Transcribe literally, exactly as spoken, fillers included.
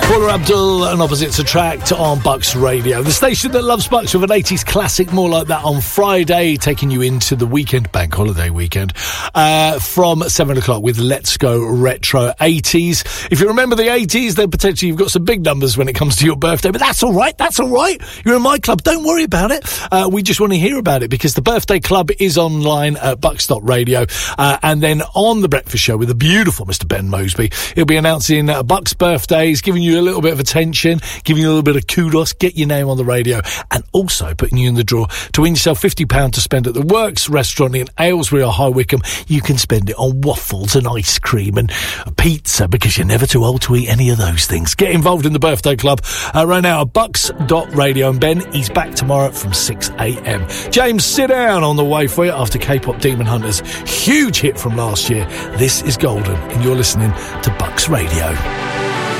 Paula Abdul and Opposites Attract on Bucks Radio. The station that loves Bucks with an eighties classic, more like that, on Friday, taking you into the weekend, bank holiday weekend, uh, from seven o'clock with Let's Go Retro eighties. If you remember the eighties, then potentially you've got some big numbers when it comes to your birthday, but that's all right, that's all right. You're in my club, don't worry about it. Uh, we just want to hear about it because the birthday club is online at bucks dot radio, uh, and then on the breakfast show with the beautiful Mister Ben Mosby, he'll be announcing uh, Bucks birthdays, giving you a little bit of attention, giving you a little bit of kudos, get your name on the radio, and also putting you in the draw to win yourself fifty pounds to spend at the Works restaurant in Aylesbury or High Wycombe. You can spend it on waffles and ice cream and pizza because you're never too old to eat any of those things. Get involved in the birthday club uh, right now at bucks dot radio. And Ben, he's back tomorrow from six a.m. James, sit down on the way for you after K-pop Demon Hunters' huge hit from last year. This is Golden, and you're listening to Bucks Radio.